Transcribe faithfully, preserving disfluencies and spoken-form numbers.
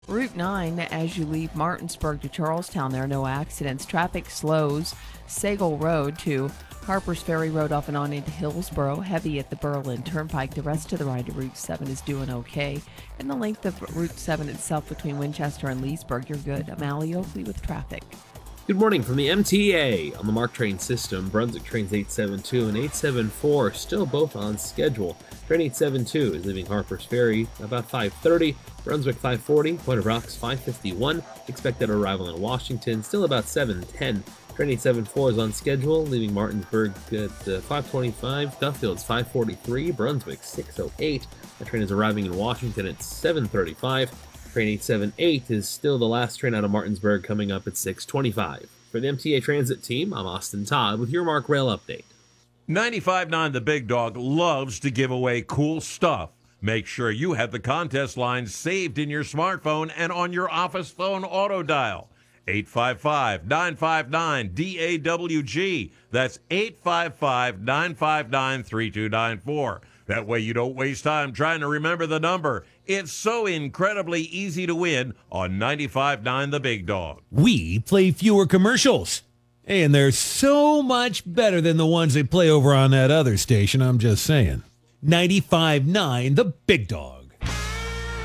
Route nine, as you leave Martinsburg to Charlestown, there are no accidents. Traffic slows Sagal Road to Harpers Ferry Road off and on into Hillsboro. Heavy at the Berlin Turnpike. The rest of the ride to Route seven is doing okay. And the length of Route seven itself between Winchester and Leesburg, you're good. I'm Allie Oakley with traffic. Good morning from the M T A. On the MARC train system, Brunswick trains eight seven two and eight seven four are still both on schedule. Train eight seven two is leaving Harpers Ferry about five thirty, Brunswick five forty, Point of Rocks five fifty-one, expected arrival in Washington still about seven ten. Train eight seven four is on schedule, leaving Martinsburg at uh, five twenty-five, Duffield's five forty-three, Brunswick six oh eight. The train is arriving in Washington at seven thirty-five. Train eight seven eight is still the last train out of Martinsburg, coming up at six twenty-five. For the M T A Transit team, I'm Austin Todd with your MARC Rail update. ninety-five point nine The Big Dog loves to give away cool stuff. Make sure you have the contest lines saved in your smartphone and on your office phone auto dial. eight five five, nine five nine, D A W G. That's eight five five, nine five nine, three two nine four. That way you don't waste time trying to remember the number. It's so incredibly easy to win on ninety-five point nine The Big Dog. We play fewer commercials. And they're so much better than the ones they play over on that other station, I'm just saying. ninety-five point nine The Big Dog.